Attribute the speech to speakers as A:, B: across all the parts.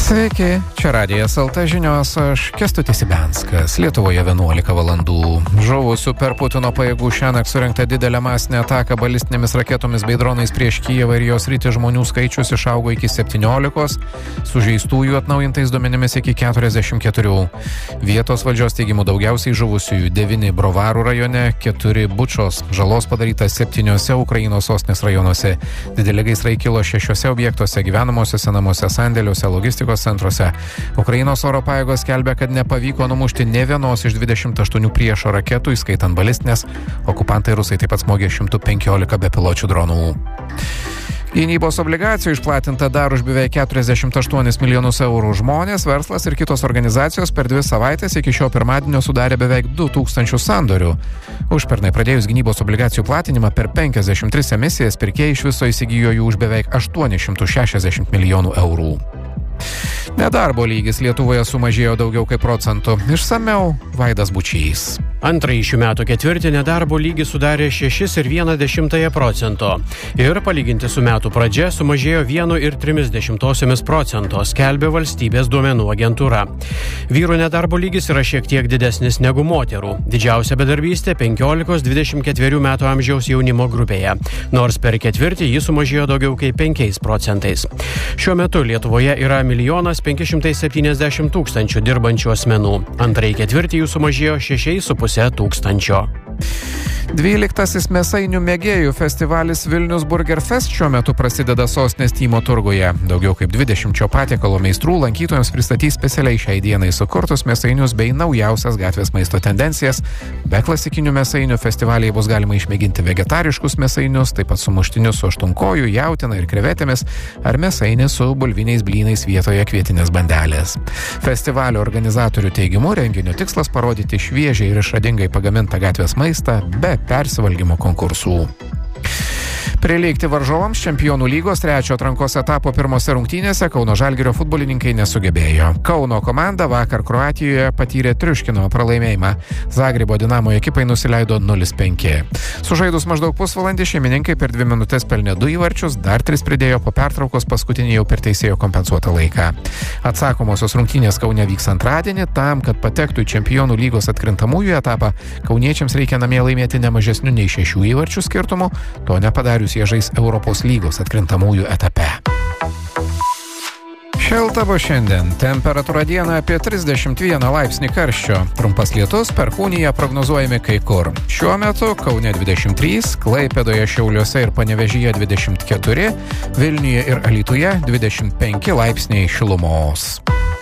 A: Sveiki, čia Radijas LT žinios, aš Kęstutis Ibenskas. Lietuvoje 11 valandų. Žuvusių per Putino pajėgų šiąnakt surengta didelė masinė ataka balistinėmis raketomis bei dronais prieš Kijevą ir jos rytį žmonių skaičius išaugo iki 17, sužeistųjų atnaujintais duomenimis iki 44. Vietos valdžios teigimu daugiausiai žuvusiųjų 9 Brovarų rajone, 4 Bučos, žalos padaryta 7 Ukrainos sostinės rajonuose. Dideli gaisrai kilo 6 objektuose, gyvenamosiuose namuose, sandėliuose, logistikos centruose. Ukrainos oro pajėgos skelbia, kad nepavyko numušti nė vienos iš 28 priešo raketų, įskaitant balistinės. Okupantai rusai taip pat smogė 115 bepiločių dronų. Gynybos obligacijų išplatinta dar už beveik 48 milijonus eurų. Žmonės, verslas ir kitos organizacijos per 2 savaitės iki šio pirmadienio sudarė beveik 2000 sandorių. Užpernai pradėjus gynybos obligacijų platinimą per 53 emisijas pirkėjai iš viso įsigijo jų už beveik 860 milijonų eurų. Nedarbo lygis Lietuvoje sumažėjo daugiau kaip procentų. Išsamiau Vaidas Bučys.
B: Antrąjį šių metų ketvirtį nedarbo lygis sudarė 6,1%. Ir palyginti su metų pradžia sumažėjo 1,3%, skelbė valstybės duomenų agentūra. Vyrų nedarbo lygis yra šiek tiek didesnis negu moterų. Didžiausia bedarbystė 15-24 metų amžiaus jaunimo grupėje, nors per ketvirtį jis sumažėjo daugiau kaip 5%. Šiuo metu Lietuvoje yra 1 570 000 dirbančių asmenų. Antrąjį ketvirtį jų sumažėjo 6,5 tūkstančio.
A: 12. mėsainių mėgėjų festivalis Vilnius Burger Fest šiuo metu prasideda sostinės Tymo turguje. Daugiau kaip 20 patiekalo meistrų lankytojams pristatys specialiai šiai dienai sukurtus mėsainius bei naujausias gatvės maisto tendencijas. Be klasikinių mėsainių festivalyje bus galima išmėginti vegetariškus mėsainius, taip pat sumuštinius su aštunkojų, jautiena ir krevetėmis, ar mėsainį su bulviniais blynais vietoje kvietinės bandelės. Festivalio organizatorių teigimu renginio tikslas parodyti šviežiai ir išradingai pagamintą gatvės maistą be persivalgymo konkursų. Prileikti varžovams Čempionų lygos 3 atrankos etapo pirmose rungtynėse Kauno Žalgirio futbolininkai nesugebėjo. Kauno komanda vakar Kroatijoje patyrė triuškinamą pralaimėjimą. Zagrebo Dinamo ekipai nusileido 0-5. Sužaidus maždaug pusvalandį šeimininkai per 2 minutės pelnė 2 įvarčius, dar 3 pridėjo po pertraukos, paskutinį jau per teisėjo kompensuotą laiką. Atsakomosios rungtynės Kaune vyks antradienį. Tam, kad patektų į Čempionų lygos atkrintamųjų etapą, kauniečiams reikia namie laimėti ne mažesniu nei 6 įvarčių skirtumu. To nepadarius jie žais Europos lygos atkrintamųjų etape. Šilta bus šiandien. Temperatūra dieną apie 31 laipsnį karščio. Trumpas lietus, perkūnija prognozuojami kai kur. Šiuo metu Kaune 23, Klaipėdoje, Šiauliuose ir Panevėžyje 24, Vilniuje ir Alytuje 25 laipsniai šilumos.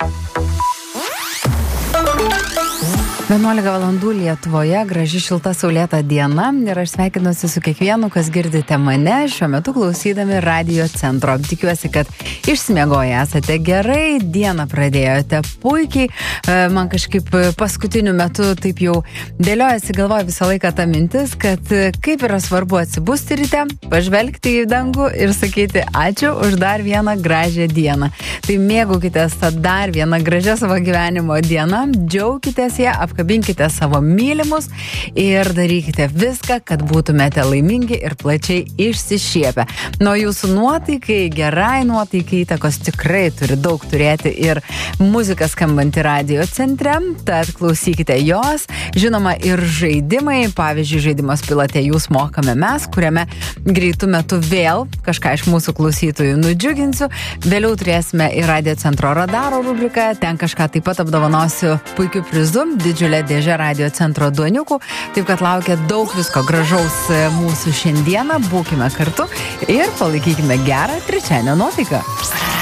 C: 11 valandų Lietuvoje, graži šilta saulėta diena ir aš sveikinuosi su kiekvienu, kas girdite mane šiuo metu klausydami Radio centro. Tikiuosi, kad išsimiegoję esate gerai, dieną pradėjote puikiai. Man kažkaip paskutiniu metu taip jau dėliojasi galvoje visą laiką ta mintis, kad kaip yra svarbu atsibusti ryte, pažvelgti į dangų ir sakyti ačiū už dar vieną gražią dieną. Tai mėgaukitės tą dar vieną gražią savo gyvenimo dieną, džiaukitės ją, apkabinkite savo mylimus ir darykite viską, kad būtumėte laimingi ir plačiai išsišiepę. Nuo jūsų nuotaikai, gerai nuotaikai įtakos tikrai turi daug turėti ir muzika skambanti Radio centre, tad klausykite jos. Žinoma, ir žaidimai, pavyzdžiui, žaidimas Pilote jūs mokame mes, kuriame greitų metu vėl kažką iš mūsų klausytojų nudžiuginsiu. Vėliau turėsime ir Radio centro radaro rubriką, ten kažką taip pat apdovanosiu puikiu prizu, didžiulę dėžę Radio centro duoniukų, taip kad laukia daug visko gražaus mūsų šiandieną, būkime kartu ir palaikykime gerą trečiadienio nuotaiką.